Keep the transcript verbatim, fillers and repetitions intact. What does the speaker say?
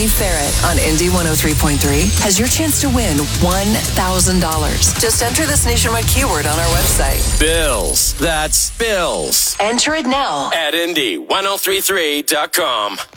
Steve Ferret on Indy one oh three point three has your chance to win one thousand dollars. Just enter this nationwide keyword on our website. Bills. That's bills. Enter it now at Indy ten thirty-three dot com.